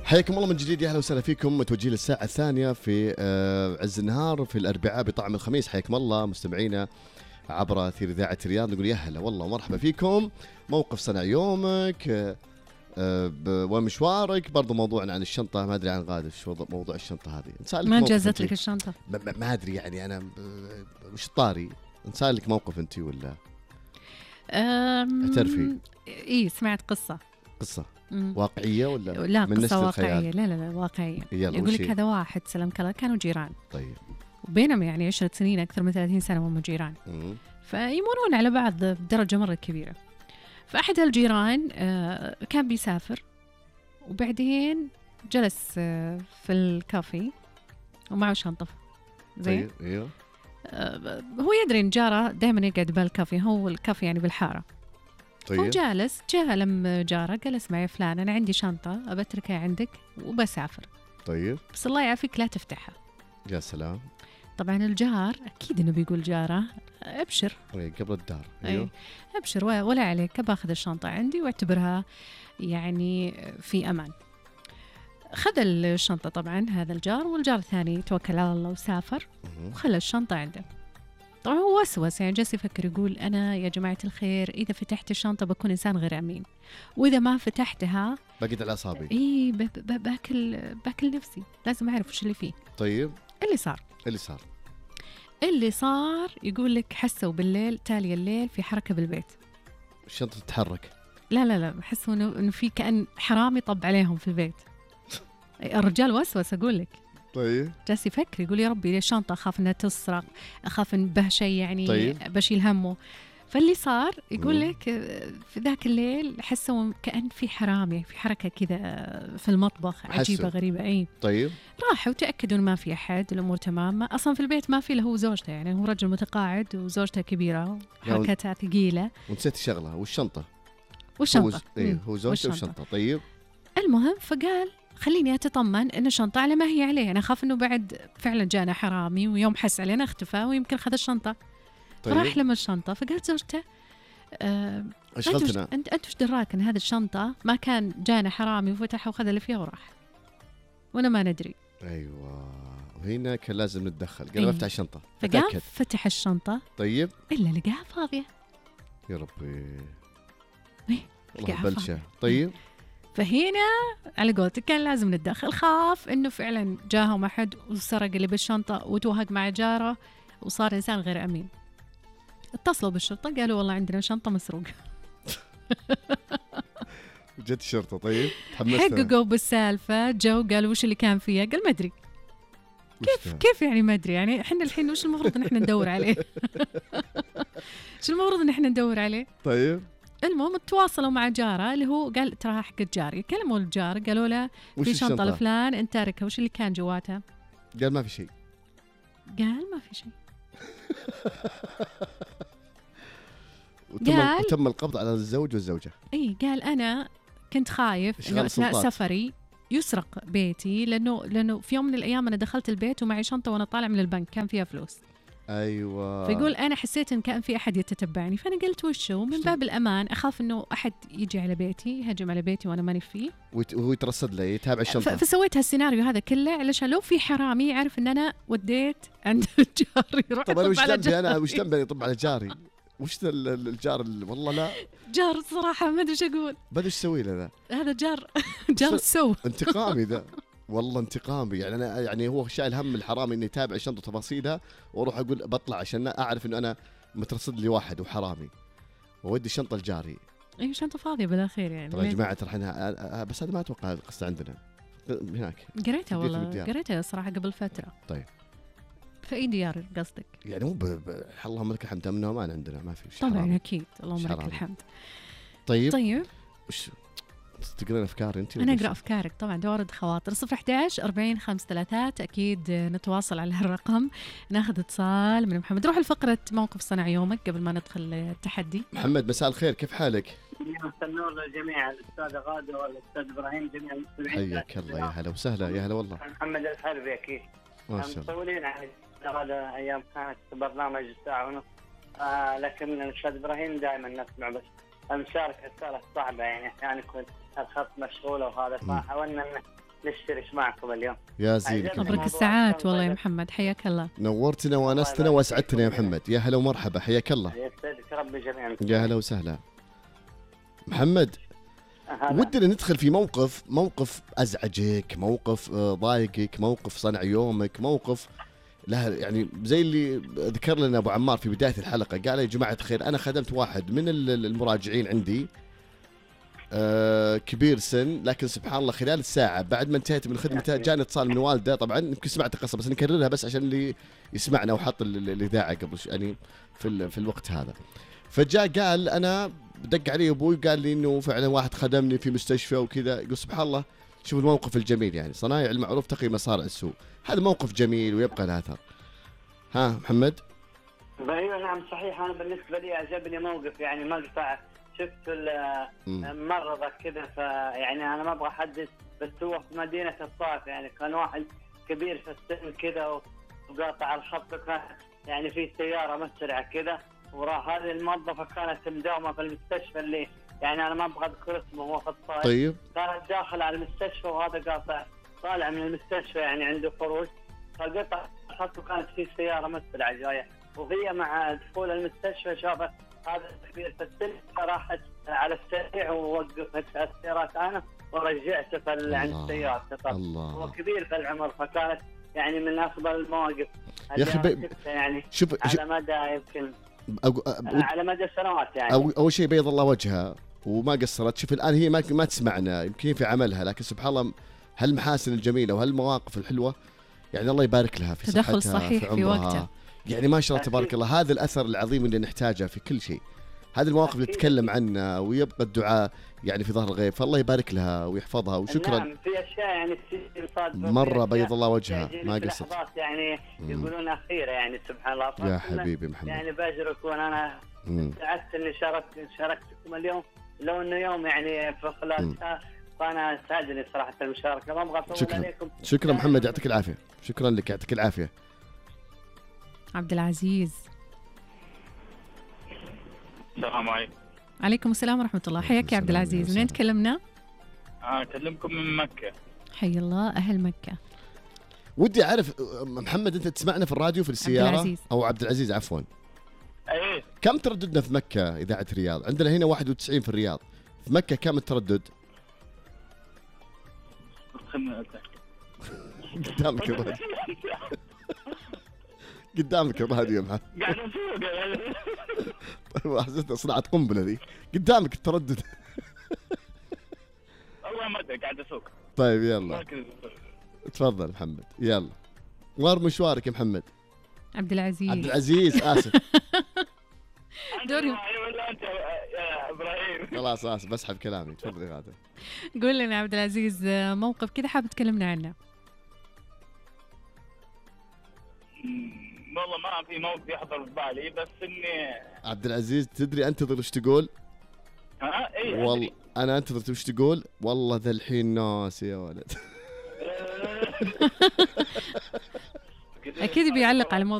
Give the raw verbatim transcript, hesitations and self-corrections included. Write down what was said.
حياكم الله من جديد، يا اهلا وسهلا فيكم. متوجهين للساعة الثانية في عز النهار في الأربعاء بطعم الخميس. حياكم الله مستمعينا عبر أثير إذاعة الرياض. نقول يا هلا والله ومرحبا فيكم. موقف صنع يومك ومشوارك. برضو موضوعنا عن الشنطة. ما أدري عن غادة شو موضوع الشنطة هذه. ما جازت لك الشنطة؟ ما أدري يعني أنا وش طاري. نسأل لك موقف أنتي ولا اعترفي؟ إيه سمعت قصة قصة مم. واقعية ولا لا؟ من قصة واقعية. لا لا لا واقعية. يقول لك هذا واحد سلمك الله كانوا جيران. طيب. وبينهم يعني عشرة سنين أكثر من ثلاثين سنة وهم جيران. مم. فيمرون على بعض بدرجة مرة كبيرة. فأحد الجيران كان بيسافر وبعدين جلس في الكافي ومعه شنطة زي طيب. ايوه. هو يدري ان جاره دائما يقعد بالكافي، هو الكافي يعني بالحاره. طيب. هو جالس جاء لما جاره قال اسمع يا فلان انا عندي شنطه ابتركها عندك وبسافر. طيب. بس الله يعافيك لا تفتحها. يا سلام. طبعا الجار اكيد انه بيقول جاره ابشر. اي قبل الدار. ايوه ابشر ولا عليك، باخذ الشنطه عندي واعتبرها يعني في امان. خذ الشنطة طبعا هذا الجار، والجار الثاني توكل على الله وسافر وخلى الشنطة عنده. طبعا هو وسوس يعني جالس يفكر يقول أنا يا جماعة الخير إذا فتحت الشنطة بكون إنسان غير أمين، وإذا ما فتحتها بقيت على أعصابي. إيه باكل باكل نفسي، لازم أعرف وش اللي فيه. طيب. اللي صار اللي صار اللي صار يقول لك حسوا بالليل تالي الليل في حركة بالبيت. الشنطة تتحرك؟ لا لا لا حسوا إنه في كأن حرامي طب عليهم في البيت. الرجال وسوس أقول لك. طيب. جالس يفكر يقول يا ربي ليش شنطة، أخاف إنها تسرق، أخاف إن به شيء يعني. طيب. بشيل همه. فاللي صار يقول لك في ذاك الليل حسوا كأن في حرامي في حركة كذا في المطبخ عجيبة حسو. غريبة. أي. طيب. راحوا وتأكدوا إن ما في أحد، الأمور تمام. أصلا في البيت ما في له زوجته، يعني هو رجل متقاعد وزوجته كبيرة حركتها ثقيلة. ونسيت شغلة والشنطة. والشنطة هو, إيه هو زوجته والشنطة. طيب. المهم فقال خليني أتطمن إن الشنطة على ما هي عليه، أنا أخاف إنه بعد فعلا جانا حرامي ويوم حس علينا اختفى ويمكن خذ الشنطة. طيب. فراح لما الشنطة فقالت زوجته آه إيش غلطنا؟ أنت أنت وش دراك إن هذه الشنطة ما كان جانا حرامي وفتحها وخذ اللي فيها وراح وأنا ما ندري. أيوة وهنا كان لازم نتدخل. قال أيه. افتح الشنطة. فقام فتح الشنطة. طيب. إلا لقاها فاضية. يا ربي. إيه والله بلشة. طيب. فهنا على قولتك كان لازم نتدخل. خاف إنه فعلا جاهم أحد وسرق اللي بالشنطة وتوهق مع جاره وصار إنسان غير أمين. اتصلوا بالشرطة قالوا والله عندنا شنطة مسروقة. جت الشرطة. طيب حققوا بالسالفة، جو قالوا وش اللي كان فيها. قال ما أدري. كيف كيف يعني ما أدري؟ يعني إحنا الحين وش المفروض إن إحنا ندور عليه؟ شو المفروض إن إحنا ندور عليه؟ طيب. المهم تواصلوا مع جاره اللي هو قال ترى حق الجاري. كلموا الجار قالوا له في شنطة لفلان انت تاركها، وش اللي كان جواتها؟ قال ما في شيء. قال ما في شيء. وتم, قال وتم القبض على الزوج والزوجة. اي قال انا كنت خايف انه اثناء سفري يسرق بيتي، لانه لانه في يوم من الايام انا دخلت البيت ومعي شنطة وانا طالع من البنك كان فيها فلوس. أيوة. فيقول أنا حسيت إن كان في أحد يتتبعني، فأنا قلت وشو من باب الأمان، أخاف إنه أحد يجي على بيتي يهجم على بيتي وأنا ماني فيه وهو يترصد لي يتابع الشنطة. فسويت هالسيناريو هذا كله علشان لو في حرامي يعرف إن أنا وديت عند الجار يروح. طب أنا وش ذنبي أنا وش ذنبي يطب على جاري؟ وش الجار والله لا جار الصراحة ما أدري إيش أقول. بدي إيش سوي له ذا؟ هذا جار جار السو انتقامي ذا والله انتقامي. يعني أنا يعني هو شايل هم الحرامي إني يتابع الشنطة تفاصيلها وأروح أقول بطلع عشان أعرف إنه أنا مترصد لي واحد وحرامي وودي الشنطة الجاري. أي شنطة فاضية بالأخير يعني. طيب يا جماعة ترى بس هذا ما أتوقع القصة عندنا هناك. قريتها والله قريتها صراحة قبل فترة. طيب. في أي ديار قصدك؟ يعني مو اللهم لك الحمد أمنا وما عندنا ما في شيء. طبعا أكيد اللهم لك الحمد. طيب. طيب. وش تقرأين أفكار أنت؟ أنا أقرأ أفكارك طبعا دوارد خواطر. صفر إحدى عشر أربعين خمس ثلاثات أكيد نتواصل على هالرقم. ناخذ اتصال من محمد. روح الفقرة موقف صنع يومك قبل ما ندخل التحدي. محمد مساء الخير كيف حالك؟ مساء النور للجميع، الأستاذ غادة والأستاذ إبراهيم جميع المستمعين. حياك الله يا هلا وسهلا. يا هلا والله. محمد الحربي أكيد. ما شاء الله. مطولين عن غادة أيام كانت برنامج ساعة ونص آه لكن الأستاذ إبراهيم دائما نسمع بس المشاركة صارت صعبة يعني أحيانا كنت الخط مشغولة وهذا فحاولنا نشترك معكم اليوم. يا زينك يا عجبني مبروك محمد. موضوع الساعات الشنطة والله يا ده. محمد، حياك الله. نورتنا وانستنا الله واسعدتنا يا يبارك فيكم. محمد. يا هلا ومرحبا، حياك الله. يسعدك ربي جميعا. يا هلا وسهلا محمد. هلا. ودنا ندخل في موقف موقف ازعجك، موقف آه، ضايقك، موقف صنع يومك، موقف له يعني زي اللي ذكر لنا ابو عمار في بدايه الحلقه، قال يا جماعه الخير انا خدمت واحد من ال- ال- المراجعين عندي آه كبير سن، لكن سبحان الله خلال الساعه بعد ما انتهيت من خدمته جاني اتصال من والده، طبعا يمكن سمعت القصه بس نكررها بس عشان اللي يسمعنا وحط ال- ال- الاذاعه قبل ش- يعني في ال- في الوقت هذا. فجاء قال انا دق علي ابوي قال لي انه فعلا واحد خدمني في مستشفى وكذا. يقول سبحان الله شوف الموقف الجميل، يعني صنايع المعروف تقي مصارع السوء، هذا موقف جميل ويبقى له اثر. ها محمد. ايوه نعم صحيح. انا بالنسبه لي عجبني موقف يعني مقطع شفت ال- مم. مرضى كذا، فيعني انا ما ابغى احدث بس هو في مدينه الطائف، يعني كان واحد كبير في السن كذا وقاطع الخط، كان يعني في سياره مسرعه كذا، وراح هذه الموظفه كانت مداومه في المستشفى اللي يعني انا ما ابغى اذكر اسمه، هو في الطائف. طيب. كانت داخل على المستشفى وهذا قاطع طالع من المستشفى يعني عنده خروج، فقطع الخط وكانت في سياره مسرعه جايه، وهي مع دخول المستشفى شافت هذا الكبير في السن، راحت على السريع ووقفت السيارات انا ورجعته في عند السيارة. الله. هو كبير في العمر، فكانت يعني من افضل المواقف يا اخي بي... يعني شوف على مدى يمكن أو... على مدى سنوات يعني. أو... اول شيء بيض الله وجهها وما قصرت. شوف الان هي ما ما تسمعنا يمكن في عملها، لكن سبحان الله هالمحاسن الجميله وهالمواقف الحلوه يعني الله يبارك لها في تدخل صحتها صحيح في, في عمرها. وقته. يعني ما شاء الله تبارك الله، هذا الاثر العظيم اللي نحتاجه في كل شيء. هذه المواقف اللي تتكلم عنها ويبقى الدعاء يعني في ظهر الغيب، فالله يبارك لها ويحفظها وشكرا. نعم في اشياء يعني تصير صادفه مره بيض الله وجهها ما قصرت. لحظات يعني يقولون اخيره يعني سبحان الله. يا حبيبي محمد يعني باشركم انا سعدت اني شاركت شاركتكم اليوم، لو انه يوم يعني في خلال فانا سعدني صراحه المشاركه، ما ابغى اطول عليكم. شكرا محمد يعطيك العافيه. شكرا لك يعطيك العافيه. عبد العزيز. السلام عليكم. عليكم السلام ورحمة الله. حياك يا عبد العزيز. منين تكلمنا؟ آه أكلمكم من مكة. حي الله أهل مكة. ودي أعرف محمد أنت تسمعنا في الراديو في السيارة؟ عبد العزيز. أو عبد العزيز عفوا. أيه. كم ترددنا في مكة إذاعة الرياض؟ عندنا هنا واحد وتسعين في الرياض. في مكة كم التردد؟ قدامك الراديو. قدامك الراديو محمد. قاعد أسوق. طيب حسيت صنعت قنبلة ذي. قدامك التردد. والله ما أدري قاعد أسوق. طيب يلا. تفضل محمد يلا. وين مشوارك يا محمد؟ عبد العزيز. عبد العزيز آسف. دوري. ولا أنت يا إبراهيم؟ خلاص آسف بسحب كلامي. تفضل يا غادة. قول لنا عبد العزيز موقف كذا حابب تكلمنا عنه. والله ما في موقف يحضر في بالي، بس اني عبد العزيز تدري انتظر وش تقول؟ ها اي والله انا انتظر وش تقول. والله ذا الحين ناس يا ولد. اكيد بيعلق على